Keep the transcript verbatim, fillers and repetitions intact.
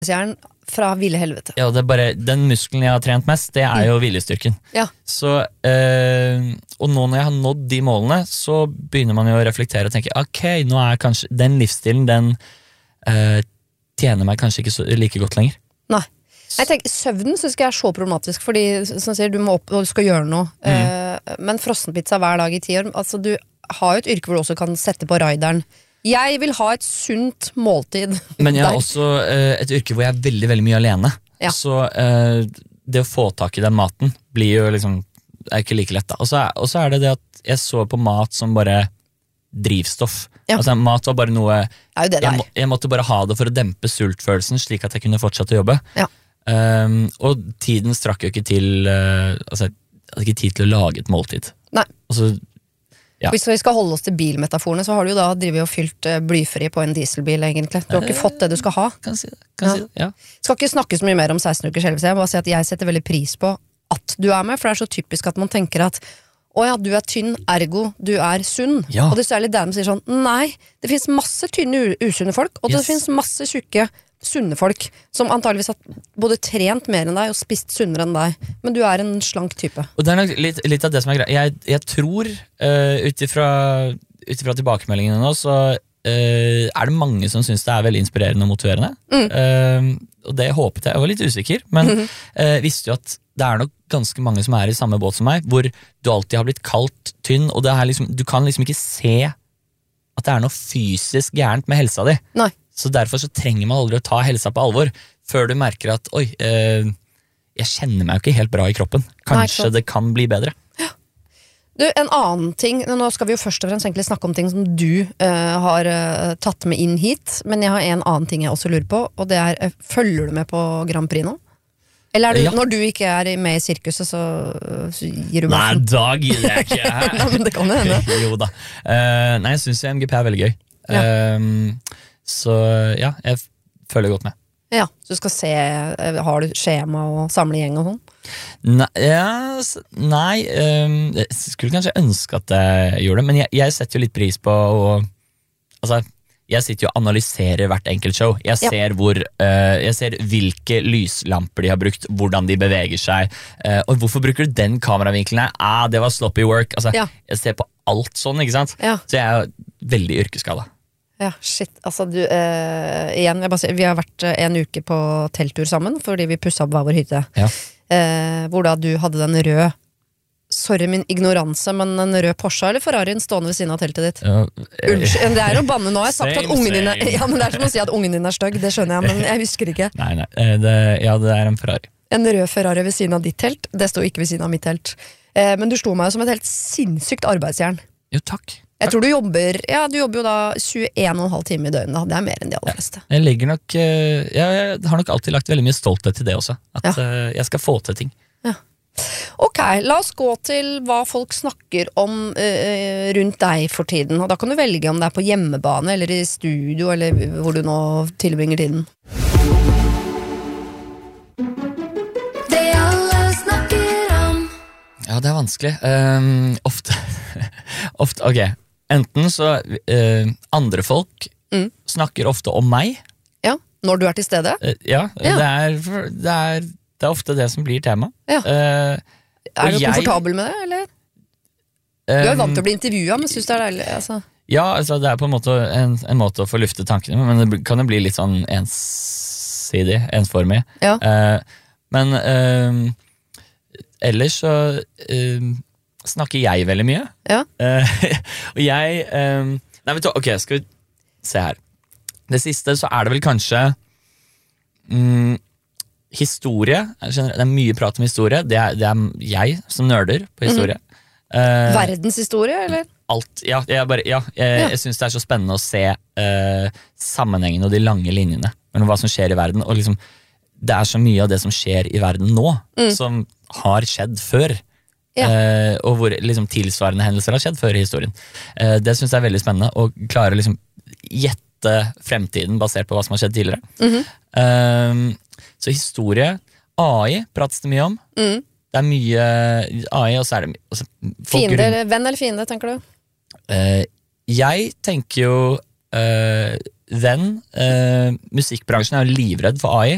Jern fra ville helvete. Ja, det er bare, den muskelen jeg har trent mest, det er jo viljestyrken. Ja. Så, eh, og nå når jeg har nådd de målene, så begynner man jo å reflektere og tenke, ok, nå er kanskje den livsstilen, den eh, tjener meg kanskje ikke så, like godt lenger. Nei. Jeg tenker, søvnen synes ikke jeg er så problematisk, fordi som sier, du må opp og du skal gjøre noe. Mm. Eh, men frossenpizza hver dag i ti år, altså du har jo et yrke hvor du også kan sette på rideren. Jeg vil ha et sunt måltid. Men jeg har også uh, et yrke hvor jeg er veldig, veldig mye alene. Ja. Så uh, det å få tak i den maten blir jo liksom, er ikke like lett da. Og så er, og så er det det at jeg så på mat som bare drivstoff. Ja. Altså mat var bare noe, det det jeg, må, jeg måtte bare ha det for å dempe sultfølelsen slik at jeg kunne fortsette å jobbe. Ja. Um, og tiden strakk jo ikke til, uh, altså jeg hadde ikke tid til å lage et måltid. Nei. Altså, ja. Hvis vi skal holde oss til bilmetaforene, så har du jo da drivet og fylt blyfri på en dieselbil, egentlig. Du har ikke fått det du skal ha. Kan si det, kan ja. si det, ja. Skal ikke snakke så mye mer om seksten ukers helvete. Jeg må bare si at jeg setter veldig pris på at du er med, for det er så typisk at man tenker at å ja, du er tynn, ergo du er sunn. Ja. Og det er litt der man sier sånn, nei, det finnes masse tynne, usunne folk, og yes. det finnes masse tjukke, sunne folk, som antageligvis har både trent mer enn deg og spist sunnere enn deg, men du er en slank type. Og det er nok litt, litt av det som er greit. Jeg, jeg tror, uh, utifra, utifra tilbakemeldingene nå, så uh, er det mange som synes det er veldig inspirerende og motiverende. Mm. Uh, og det håpet jeg. Jeg var litt usikker, men mm-hmm. uh, visste jo at det er nok ganske mange som er i samme båt som meg, hvor du alltid har blitt kalt tynn, og det er liksom, du kan liksom ikke se at det er noe fysisk gærent med helsa di. Nei. Så derfor så trenger man aldri å ta helsa på alvor, før du merker at, oi, eh, jeg kjenner meg jo ikke helt bra i kroppen. Kanskje Nei, det kan bli bedre. Ja. Du, en annen ting, nå skal vi jo først og fremst egentlig snakke om ting som du uh, har uh, tatt med inn hit, men jeg har en annen ting jeg også lurer på, og det er, uh, følger du med på Grand Prix nå? Eller er du, ja. Når du ikke er med i sirkuset, så, så gir du meg? Nei, da gir jeg ikke. Nei, men det kan det hende. Jo da. Uh, nei, jeg synes M G P er veldig gøy. Ja. Uh, Så ja, jeg følger godt med. Ja, så du skal se, har du skjema og samle gjeng og sånn? Nei, ja, nei um, jeg skulle kanskje ønske at jeg gjorde det, men jeg, jeg setter jo litt pris på å, altså, jeg sitter jo og analyserer hvert enkelt show. Jeg ser, ja. hvor, uh, jeg ser hvilke lyslamper de har brukt, hvordan de beveger seg, uh, og hvorfor bruker du den kameravinkelen her? Ah, det var sloppy work. Altså, ja. Jeg ser på alt sånn, ikke sant? Ja. Så jeg er jo veldig yrkesskala. Ja, shit, altså du, eh, igjen, jeg bare sier, vi har vært en uke på telttur sammen, fordi vi pusset opp hver vår hytte, ja. eh, hvor da du hadde den røde, sorry min ignoranse, men den røde Porsche eller Ferrarien stående ved siden av teltet ditt. Ja, eh, Unnskyld, det er å banne nå, jeg har sagt same, at ungen din er, ja, men det er som å si at ungen din er støgg, det skjønner jeg, men jeg husker ikke. Nei, nei, det, ja, det er en Ferrari. En rød Ferrari ved siden av ditt telt, det står ikke ved siden av mitt telt, eh, men du sto meg som et helt sinnssykt arbeidsjern. Jo, takk. Jeg tror du jobber, ja, du jobber jo da tjueen og en halv time i døgnet, da. Det er mer enn de aller fleste. Jeg legger nok, ja, jeg har nok alltid lagt veldig mye stolthet til det også, at ja. jeg skal få til ting. Ja. Ok, la oss gå til hva folk snakker om uh, rundt deg for tiden, og da kan du velge om det er på hjemmebane, eller i studio, eller hvor du nå tilbringer tiden. Det alle snakker om. Ja, det er vanskelig. Um, ofte, ofte, ok, enten så uh, andre folk mm. snakker ofte om meg. Ja, når du er til stede. Uh, ja, ja. Det, er, det, er, det er ofte det som blir tema. Ja. Uh, er du jeg, komfortabel med det, eller? Um, du er vant til å bli intervjuet, men synes det er deilig, altså. Ja, altså det er på en måte en, en måte å få lufte tankene, men det kan jo bli litt sånn ensidig, ensformig. Ja. Uh, men uh, ellers så uh, snakker jeg veldig mye. Ja. Uh, og jeg um, Nei, vet du, ok, skal vi se her. Det siste så er det vel kanskje um, historie. Jeg skjønner, det er mye prat om historie. Det er, det er jeg som nerder på historie. Mm. uh, Verdenshistorie, eller? Alt, ja, jeg, bare, ja, jeg, ja. jeg synes det er så spennende å se uh, sammenhengen og de lange linjene mellom hva som skjer i verden, og liksom det er så mye av det som skjer i verden nå, mm. som har skjedd før. Ja. Uh, og hvor liksom, tilsvarende hendelser har skjedd før i historien. Uh, det synes jeg er veldig spennende, å klare å liksom, gjette fremtiden basert på hva som har skjedd tidligere. Mm-hmm. Uh, så historie, A I prates det mye om. Mm. Det er mye A I, og så er det altså, fiende, eller, venn eller fiende, tenker du? Uh, jeg tenker jo uh, venn. Uh, musikkbransjen er jo livredd for A I.